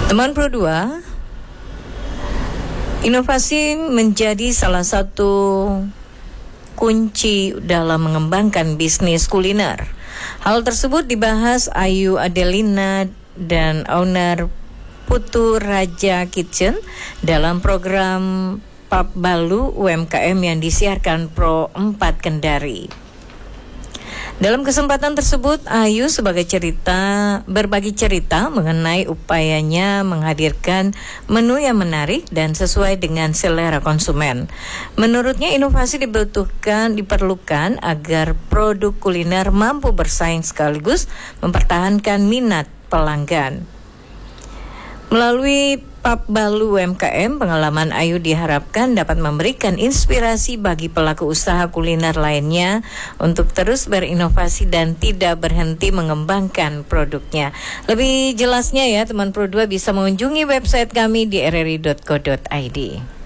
Teman Pro 2, inovasi menjadi salah satu kunci dalam mengembangkan bisnis kuliner. Hal tersebut dibahas Ayu Adelina dan owner Putu Raja Kitchen dalam program Pap Balu UMKM yang disiarkan Pro 4 Kendari. Dalam kesempatan tersebut, Ayu berbagi cerita mengenai upayanya menghadirkan menu yang menarik dan sesuai dengan selera konsumen. Menurutnya, inovasi diperlukan agar produk kuliner mampu bersaing sekaligus mempertahankan minat pelanggan. Melalui Pap Balu UMKM, pengalaman Ayu diharapkan dapat memberikan inspirasi bagi pelaku usaha kuliner lainnya untuk terus berinovasi dan tidak berhenti mengembangkan produknya. Lebih jelasnya ya, teman Pro 2 bisa mengunjungi website kami di rri.co.id.